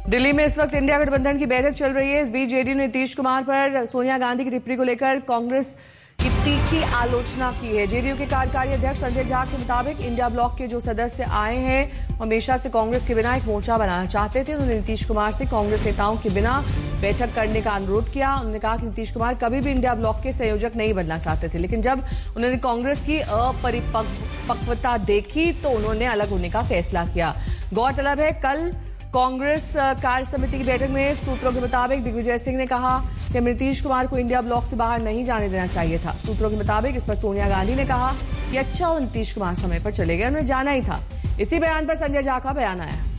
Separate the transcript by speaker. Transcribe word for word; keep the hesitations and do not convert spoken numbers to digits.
Speaker 1: दिल्ली में इस वक्त इंडिया गठबंधन की बैठक चल रही है। इस बीच जेडीयू ने नीतीश कुमार पर सोनिया गांधी की टिप्पणी को लेकर कांग्रेस की तीखी आलोचना की है। जेडीयू के कार्यकारी अध्यक्ष संजय झा के मुताबिक इंडिया ब्लॉक के जो सदस्य आए हैं हमेशा से कांग्रेस के बिना एक मोर्चा बनाना चाहते थे। उन्होंने नीतीश कुमार से कांग्रेस नेताओं के बिना बैठक करने का अनुरोध किया। उन्होंने कहा कि नीतीश कुमार कभी भी इंडिया ब्लॉक के संयोजक नहीं बनना चाहते थे, लेकिन जब उन्होंने कांग्रेस की अपरिपक्वता देखी तो उन्होंने अलग होने का फैसला किया। गौरतलब है कल कांग्रेस कार्य समिति की बैठक में सूत्रों के मुताबिक दिग्विजय सिंह ने कहा कि नीतीश कुमार को इंडिया ब्लॉक से बाहर नहीं जाने देना चाहिए था। सूत्रों के मुताबिक इस पर सोनिया गांधी ने कहा कि अच्छा हो नीतीश कुमार समय पर चले गए, उन्हें जाना ही था। इसी बयान पर संजय झा का बयान आया।